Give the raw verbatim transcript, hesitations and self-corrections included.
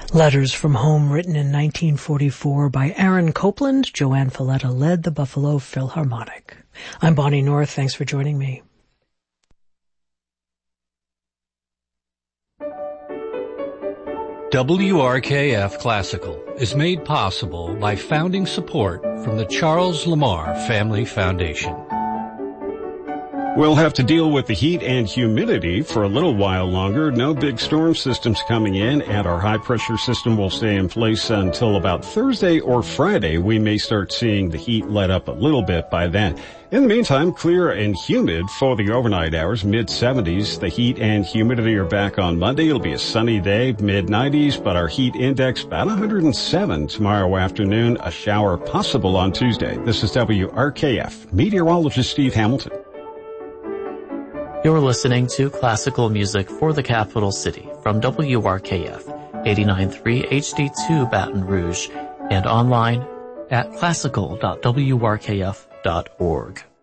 Letters from Home, written in nineteen forty-four by Aaron Copland. Joanne Falletta led the Buffalo Philharmonic. I'm Bonnie North. Thanks for joining me. W R K F Classical is made possible by founding support from the Charles Lamar Family Foundation. We'll have to deal with the heat and humidity for a little while longer. No big storm systems coming in, and our high-pressure system will stay in place until about Thursday or Friday. We may start seeing the heat let up a little bit by then. In the meantime, clear and humid for the overnight hours, mid seventies. The heat and humidity are back on Monday. It'll be a sunny day, mid nineties, but our heat index about one hundred seven tomorrow afternoon. A shower possible on Tuesday. This is W R K F. Meteorologist Steve Hamilton. You're listening to classical music for the capital city from W R K F, eighty-nine point three H D two Baton Rouge, and online at classical dot w r k f dot org.